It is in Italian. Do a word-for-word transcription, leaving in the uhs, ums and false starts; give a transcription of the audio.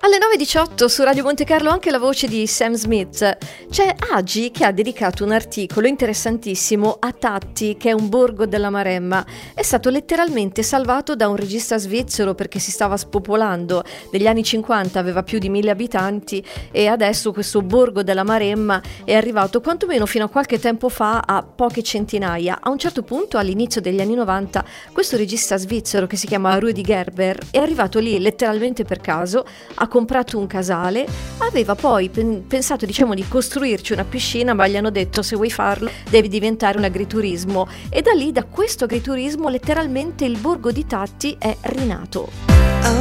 Alle nove e diciotto su Radio Monte Carlo anche la voce di Sam Smith. C'è Agi che ha dedicato un articolo interessantissimo a Tatti, che è un borgo della Maremma. È stato letteralmente salvato da un regista svizzero perché si stava spopolando. Negli anni cinquanta aveva più di mille abitanti e adesso questo borgo della Maremma è arrivato quantomeno fino a qualche tempo fa a poche centinaia. A un certo punto, all'inizio degli anni novanta, questo regista svizzero che si chiama Rudi Gerber è arrivato lì letteralmente per caso, ha comprato un casale, aveva poi pen- pensato diciamo di costruirci una piscina, ma gli hanno detto: se vuoi farlo devi diventare un agriturismo, e da lì, da questo agriturismo, letteralmente il borgo di Tatti è rinato.